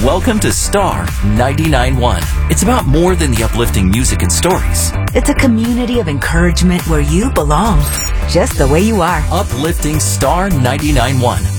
Welcome to Star 99.1. It's about more than the uplifting music and stories. It's a community of encouragement where you belong, just the way you are. Uplifting Star 99.1.